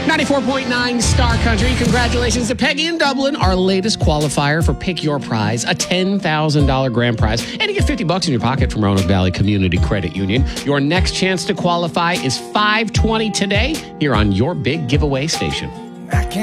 94.9 Star Country. Congratulations to Peggy in Dublin, our latest qualifier for Pick Your Prize, a $10,000 grand prize. And you get $50 in your pocket from Roanoke Valley Community Credit Union. Your next chance to qualify is 5:20 today here on your big giveaway station.